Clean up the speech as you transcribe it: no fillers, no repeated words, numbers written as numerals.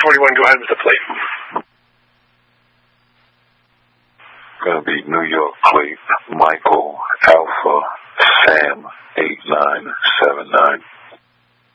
41, go ahead with the plate. Going to be New York plate, Michael Alpha Sam 8979.